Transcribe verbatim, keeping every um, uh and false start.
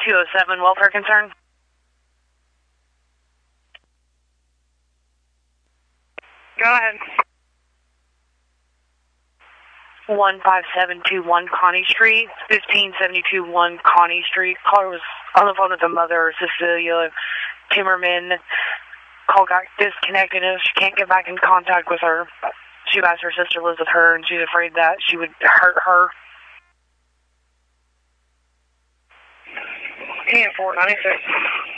two oh seven, welfare concern. Go ahead. one five seven two one Connie Street, fifteen seventy-two one Connie Street. Caller was on the phone with the mother, Cecilia Timmerman. Call got disconnected and she can't get back in contact with her. She asked her sister lives with her and she's afraid that she would hurt her. ten four ninety-six.